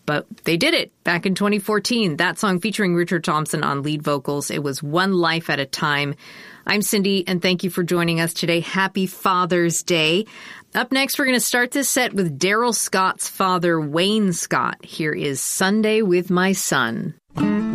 But they did it back in 2014. That song featuring Richard Thompson on lead vocals. It was One Life at a Time. I'm Cindy, and thank you for joining us today. Happy Father's Day. Up next, we're going to start this set with Daryl Scott's father, Wayne Scott. Here is Sunday with My Son.